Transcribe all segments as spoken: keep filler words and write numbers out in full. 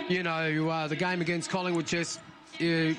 you know, uh, the game against Collingwood just uh,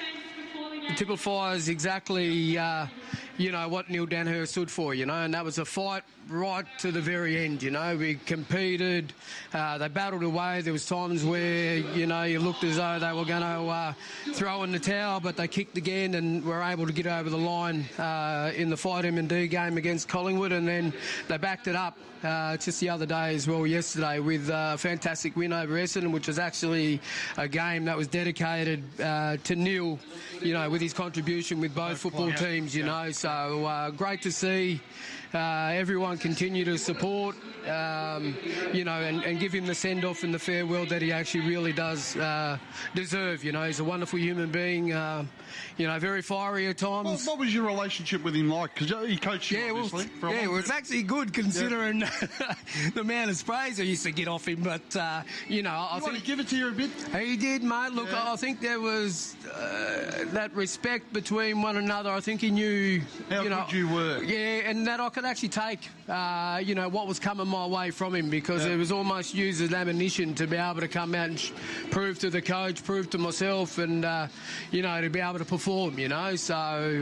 typifies exactly, uh, you know, what Neil Daniher stood for, you know, and that was a fight right to the very end, you know. We competed, uh, they battled away. There was times where, you know, you looked as though they were going to uh, throw in the towel, but they kicked again and were able to get over the line uh, in the Fight M and D game against Collingwood, and then they backed it up uh, just the other day as well, yesterday, with a fantastic win over Essendon, which was actually a game that was dedicated uh, to Neil, you know, with his contribution with both football teams, you know. So uh, great to see uh, everyone continue to support, um, you know, and, and give him the send-off and the farewell that he actually really does uh, deserve. You know, he's a wonderful human being, uh, you know, very fiery at times. What, what was your relationship with him like? Because he coached you, yeah, obviously. Well, for a yeah, long well, it's actually good considering yeah. the amount of sprays I used to get off him. But, uh, you know, I you think... Want to give it to you a bit? He did, mate. Look, yeah. I think there was uh, that respect between one another. I think he knew... How you know, good you were. Yeah, and that I could actually take, uh, you know, what was coming my way from him, because yeah. it was almost used as ammunition to be able to come out and sh- prove to the coach, prove to myself, and, uh, you know, to be able to perform, you know. So,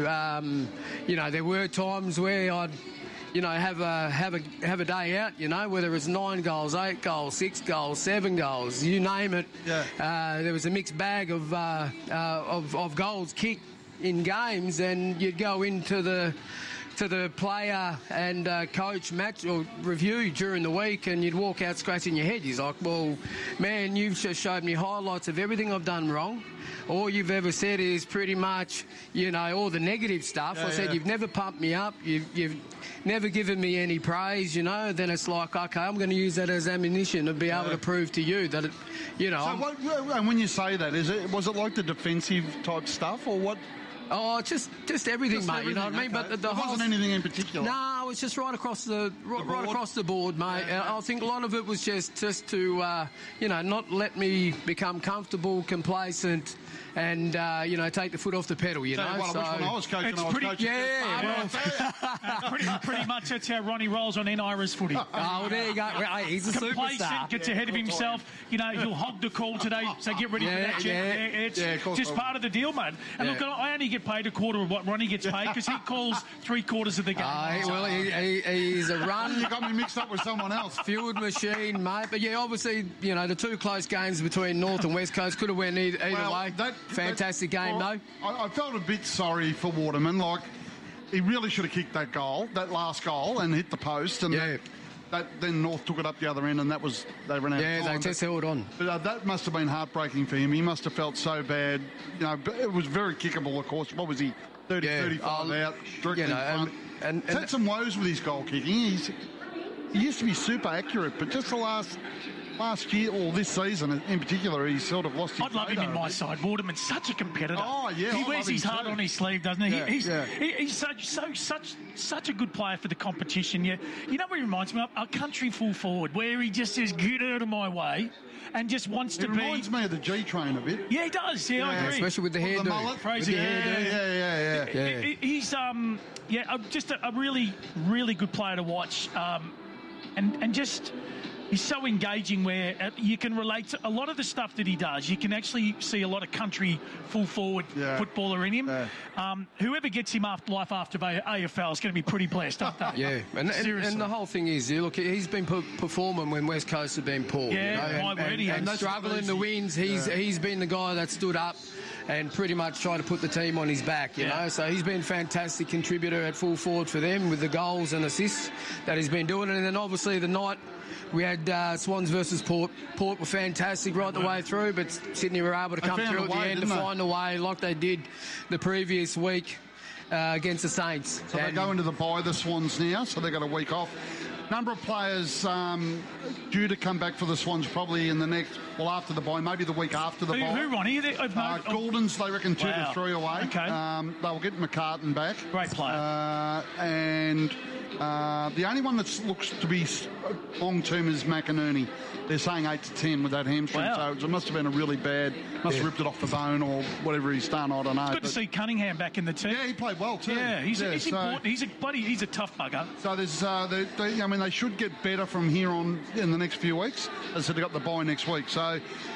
um, you know, there were times where I'd, you know, have a have a have a day out, you know, whether it's nine goals, eight goals, six goals, seven goals, you name it. Yeah. Uh, there was a mixed bag of uh, uh, of, of goals kicked in games, and you'd go into the to the player and uh, coach match or review during the week, and you'd walk out scratching your head. He's like, well, man, you've just showed me highlights of everything I've done wrong. All you've ever said is pretty much, you know, all the negative stuff. Yeah, I said, yeah. you've never pumped me up. You've, you've never given me any praise, you know. Then it's like, okay, I'm going to use that as ammunition and be yeah. able to prove to you that, it, you know. So what, and when you say that, is it was it like the defensive type stuff, or what? Oh, just just everything, just mate. Everything, you know what I mean? okay. But the, the it whole, wasn't anything in particular. No, it's just right across the, right, the right across the board, mate. Yeah, yeah. I think a lot of it was just just to uh, you know, not let me become comfortable, complacent, and uh, you know, take the foot off the pedal. You so know, what, so which one I was coaching, it's I was pretty, coaching. Yeah, well, pretty, pretty much that's how Ronnie rolls on N I R S footy. Oh, well, there you go. Hey, he's a Complacent, superstar. gets ahead of himself. You know, he'll hog the call today, so get ready Yeah, for that. yeah. Yeah, it's Yeah, of course just I part of the deal, mate. And Yeah. look, I only get paid a quarter of what Ronnie gets paid because he calls three quarters of the game. Uh, well, he, he, he's a run. You got me mixed up with someone else. Fueled machine, mate. But yeah, obviously, you know, the two close games between North and West Coast could have went either, either Well, way. that- Fantastic that- game, well, though. I, I felt a bit sorry for Waterman. Like, he really should have kicked that goal, that last goal, and hit the post. And Yeah. that, that, then North took it up the other end, and that was they ran out Yeah, of they time. just held on. But uh, that must have been heartbreaking for him. He must have felt so bad. You know, but it was very kickable, of course. What was he? thirty, Yeah, thirty-five um, out, directly you know, in front. and- and- He's had and- some woes with his goal kicking. He's, he used to be super accurate, but just the last last year, or this season in particular, he's sort of lost his I'd love him in radar a my bit. side. Waterman's such a competitor. Oh, yeah, he I wears love his him heart too. on his sleeve, doesn't he? Yeah, he he's yeah. he, he's such so such such a good player for the competition. Yeah, you know what he reminds me of? A country full forward, where he just says, "Get out of my way," and just wants It to reminds be. me of the G Train a bit. Yeah, he does. Yeah, I Yeah, agree. Especially with the With the hairdo. mullet. Crazy With the hair. hairdo. Yeah, yeah, yeah. Yeah. He- He's um yeah uh, just a, a really really good player to watch, um, and and just. He's so engaging where uh, you can relate to a lot of the stuff that he does. You can actually see a lot of country full forward Yeah. footballer in him. Yeah. Um, whoever gets him after life after A F L is going to be pretty blessed, aren't they? Yeah, and, and, Seriously. and the whole thing is, you look, he's been per- performing when West Coast have been poor. Yeah, you know, and, my word, and, he and has. struggling the wins. He's Yeah. he's been the guy that stood up and pretty much tried to put the team on his back. You Yeah. know, so he's been a fantastic contributor at full forward for them with the goals and assists that he's been doing. And then obviously the night we had uh, Swans versus Port. Port were fantastic right the way through, but Sydney were able to They come found through a at the way, end to didn't they? find a way, like they did the previous week uh, against the Saints. So they And- go into the bye, the Swans now, so they've got a week off. Number of players um, due to come back for the Swans probably in the next, well, after the bye, maybe the week after the Who, bye. who Ronnie? They- I've Uh, known- Gouldens, they reckon two Wow. to three away. Okay. Um, they'll get McCartan back. Great player. Uh, and uh, the only one that looks to be long term is McInerney. They're saying eight to ten with that hamstring, Wow. so it must have been a really bad. Must have ripped it off the bone or whatever he's done. I don't know. It's good but- to see Cunningham back in the team. Yeah, he played well too. Yeah, he's, Yeah, he's so- important. He's a buddy. He's a tough bugger. So there's, uh, they, they, I mean, they should get better from here on in the next few weeks. As I said, they got the bye next week. So